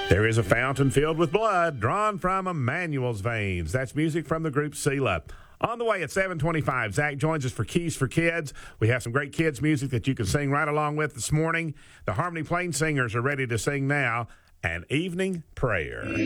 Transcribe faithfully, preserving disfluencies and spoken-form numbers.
There is a fountain filled with blood drawn from Emmanuel's veins. That's music from the group Selah. On the way at seven twenty-five, Zach joins us for Keys for Kids. We have some great kids' music that you can sing right along with this morning. The Harmony Plain Singers are ready to sing now, An Evening Prayer.